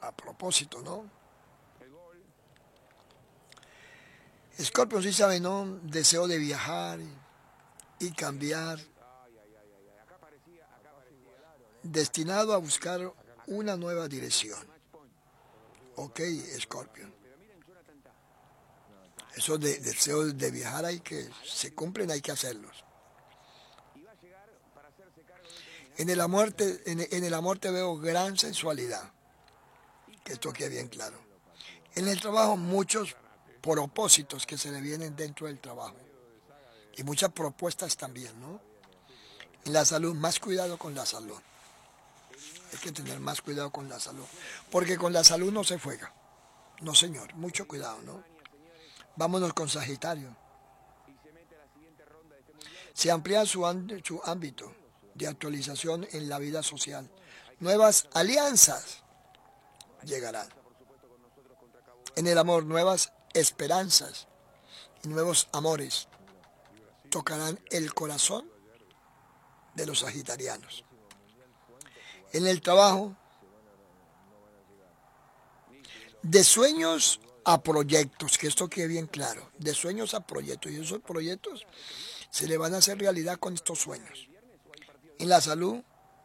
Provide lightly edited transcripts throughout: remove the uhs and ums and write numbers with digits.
a propósito, ¿no? Escorpio, sí sabe, ¿no? Deseo de viajar y cambiar, destinado a buscar una nueva dirección. Ok, Escorpio. Esos deseos de viajar hay que se cumplen, hay que hacerlos. En el amor te veo gran sensualidad, que esto quede bien claro. En el trabajo muchos propósitos que se le vienen dentro del trabajo y muchas propuestas también, ¿no? En la salud, más cuidado con la salud. Hay que tener más cuidado con la salud, porque con la salud no se juega. No, señor, mucho cuidado, ¿no? Vámonos con Sagitario. Se amplía su ámbito de actualización en la vida social. Nuevas alianzas llegarán. En el amor, nuevas esperanzas y nuevos amores tocarán el corazón de los sagitarianos. En el trabajo, de sueños a proyectos, que esto quede bien claro, de sueños a proyectos, y esos proyectos se le van a hacer realidad con estos sueños. En la salud,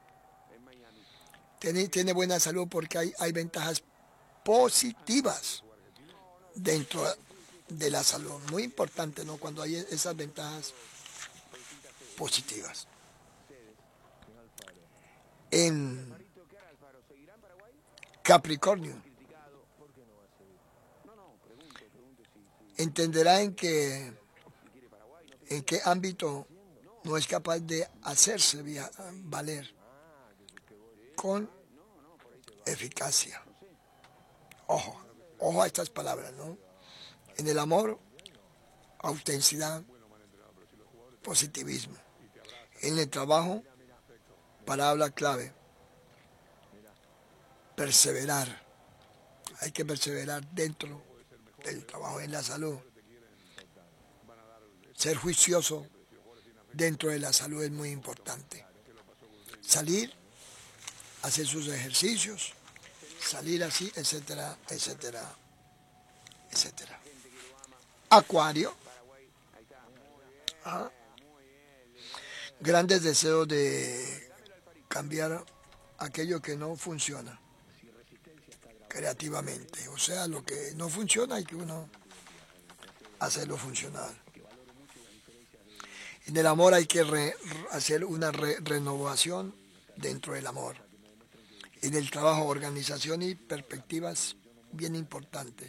tiene buena salud porque hay ventajas positivas dentro de la salud. Muy importante, ¿no? Cuando hay esas ventajas positivas. En Capricornio, entenderá en qué ámbito no es capaz de hacerse valer con eficacia. Ojo a estas palabras, ¿no? En el amor, autenticidad, positivismo. En el trabajo, palabra clave, perseverar. Hay que perseverar dentro del trabajo. En la salud, ser juicioso dentro de la salud es muy importante. Salir, hacer sus ejercicios, salir así, etcétera, etcétera, etcétera. Acuario. Grandes deseos de cambiar aquello que no funciona creativamente. O sea, lo que no funciona hay que uno hacerlo funcionar. En el amor hay que hacer una renovación dentro del amor. En el trabajo, organización y perspectivas bien importantes.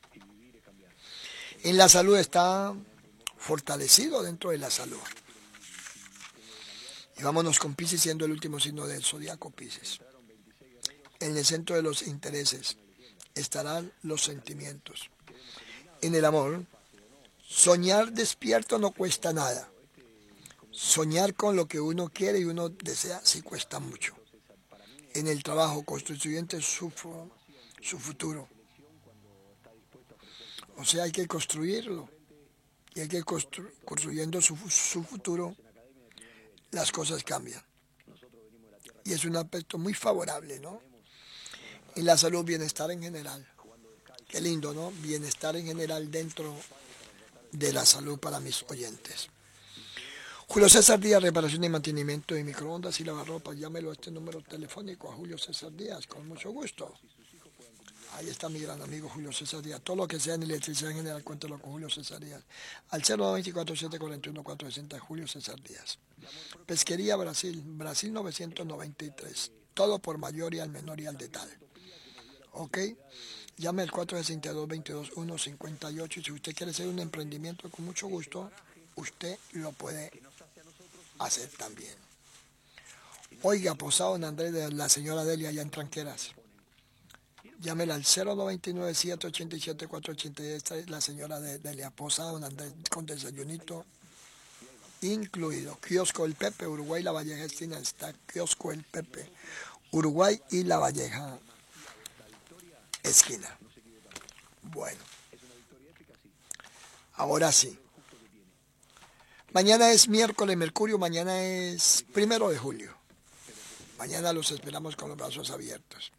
En la salud está fortalecido dentro de la salud. Y vámonos con Piscis, siendo el último signo del zodiaco, Piscis. En el centro de los intereses estarán los sentimientos. En el amor, soñar despierto no cuesta nada. Soñar con lo que uno quiere y uno desea sí cuesta mucho. En el trabajo, constituyente su futuro. O sea, hay que construirlo. Y hay que construyendo su futuro, las cosas cambian. Y es un aspecto muy favorable, ¿no? En la salud, bienestar en general. Qué lindo, ¿no? Bienestar en general dentro de la salud para mis oyentes. Julio César Díaz, reparación y mantenimiento de microondas y lavarropas. Llámelo a este número telefónico, a Julio César Díaz, con mucho gusto. Ahí está mi gran amigo Julio César Díaz. Todo lo que sea en electricidad en general, cuéntelo con Julio César Díaz. Al 024-741-460, Julio César Díaz. Pesquería Brasil, Brasil 993. Todo por mayor y al menor y al detal. ¿Ok? Llame al 462-22-158 y si usted quiere hacer un emprendimiento, con mucho gusto, usted lo puede hacer también. Oiga, Posada Don Andrés de la señora Delia allá en Tranqueras. Llámela al 099-787-480. Esta es la señora Delia Posada Don Andrés con desayunito incluido. Kiosco El Pepe, Uruguay, La Valleja, esquina está Kiosco El Pepe, Uruguay y La Valleja, esquina. Bueno, ahora sí. Mañana es miércoles, Mercurio, mañana es 1 de julio. Mañana los esperamos con los brazos abiertos.